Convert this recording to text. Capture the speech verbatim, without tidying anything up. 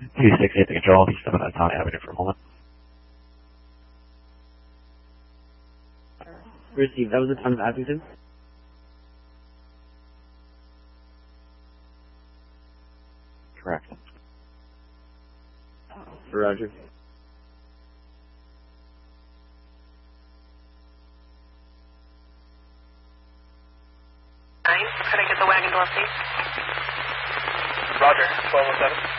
two six eight to control. He's stepping out of town Avenue for a moment. Received. That was the time of Abington. Correct. Roger. Nine. Could I get the wagon door, please? Roger. twelve oh seven.